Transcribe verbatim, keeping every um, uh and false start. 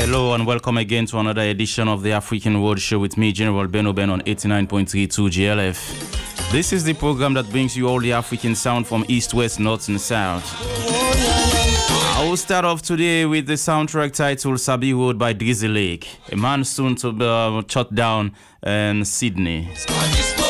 Hello and welcome again to another edition of the African World Show with me, General Beno Ben, on eighty-nine point three two G L F. This is the program that brings you all the African sound from east, west, north and south. I will start off today with the soundtrack titled Sabi Road by Drizzy Lake, a man soon to be uh, shut down in Sydney.